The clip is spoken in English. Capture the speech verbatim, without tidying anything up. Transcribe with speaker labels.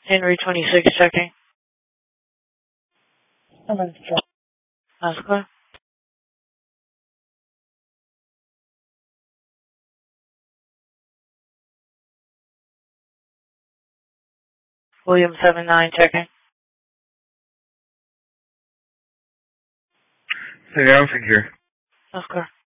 Speaker 1: Henry twenty-six checking. Oscar. William seven nine checking.
Speaker 2: Hey, Alfred here.
Speaker 1: Oscar.